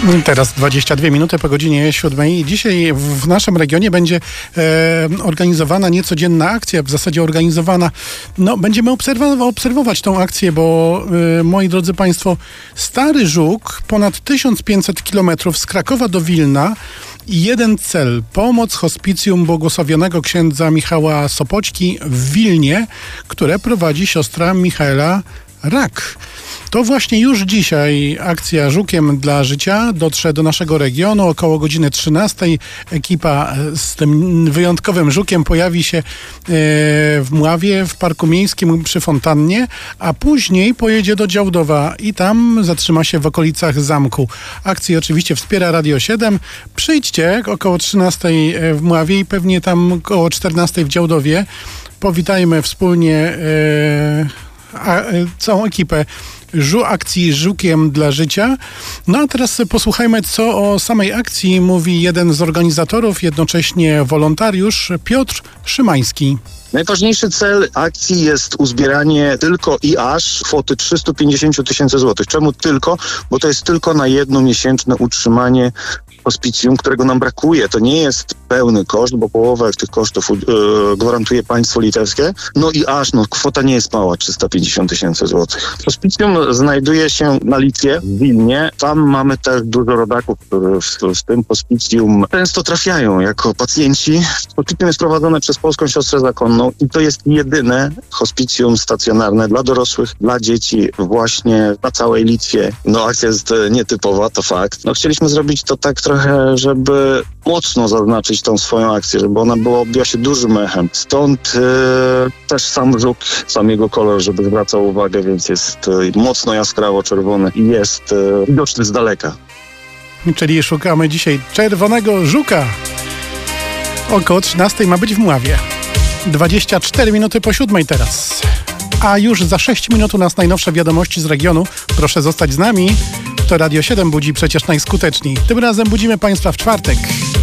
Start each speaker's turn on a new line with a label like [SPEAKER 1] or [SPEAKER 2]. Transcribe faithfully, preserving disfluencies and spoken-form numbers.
[SPEAKER 1] Teraz dwadzieścia dwie minuty po godzinie siódmej. Dzisiaj w naszym regionie będzie e, organizowana niecodzienna akcja, w zasadzie organizowana. No, będziemy obserwować, obserwować tą akcję, bo e, moi drodzy Państwo, Stary Żuk, ponad tysiąc pięćset kilometrów z Krakowa do Wilna i jeden cel, pomoc hospicjum błogosławionego księdza Michała Sopoćki w Wilnie, które prowadzi siostra Michaela Rak. To właśnie już dzisiaj akcja Żukiem dla Życia dotrze do naszego regionu. Około godziny trzynastej ekipa z tym wyjątkowym Żukiem pojawi się w Mławie, w Parku Miejskim przy Fontannie, a później pojedzie do Działdowa i tam zatrzyma się w okolicach zamku. Akcję oczywiście wspiera Radio siedem. Przyjdźcie około trzynastej w Mławie i pewnie tam około czternastej w Działdowie. Powitajmy wspólnie e, a, całą ekipę Żu akcji Żukiem dla Życia. No a teraz posłuchajmy, co o samej akcji mówi jeden z organizatorów, jednocześnie wolontariusz, Piotr Szymański.
[SPEAKER 2] Najważniejszy cel akcji jest uzbieranie tylko i aż kwoty trzysta pięćdziesiąt tysięcy złotych. Czemu tylko? Bo to jest tylko na jedno miesięczne utrzymanie hospicjum, którego nam brakuje. To nie jest pełny koszt, bo połowę tych kosztów yy, gwarantuje państwo litewskie. No i aż, no kwota nie jest mała, trzysta pięćdziesiąt tysięcy złotych. Hospicjum znajduje się na Litwie, w Wilnie. Tam mamy też dużo rodaków, którzy w, w tym hospicjum często trafiają jako pacjenci. Hospicjum jest prowadzone przez Polską Siostrę Zakonną i to jest jedyne hospicjum stacjonarne dla dorosłych, dla dzieci właśnie na całej Litwie. No akcja jest nietypowa, to fakt. No chcieliśmy zrobić to tak trochę, żeby mocno zaznaczyć tą swoją akcję, żeby ona była, odbiła się dużym echem. Stąd yy, też sam Żuk, sam jego kolor, żeby zwracał uwagę, więc jest yy, mocno jaskrawo czerwony i jest yy, widoczny z daleka.
[SPEAKER 1] Czyli szukamy dzisiaj czerwonego Żuka. Około trzynastej ma być w Mławie. dwadzieścia cztery minuty po siódmej teraz. A już za sześć minut u nas najnowsze wiadomości z regionu. Proszę zostać z nami. To Radio siedem budzi przecież najskuteczniej. Tym razem budzimy Państwa w czwartek.